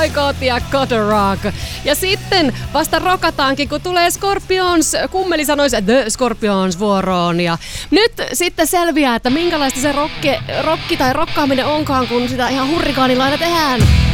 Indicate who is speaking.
Speaker 1: Boycott ja Cotter Rock. Ja sitten vasta rokataankin, kun tulee Scorpions, kummeli sanoisi The Scorpions vuoroon. Ja nyt sitten selviää, että minkälaista se rokki tai rokkaaminen onkaan, kun sitä ihan hurrikaanilailla tehdään.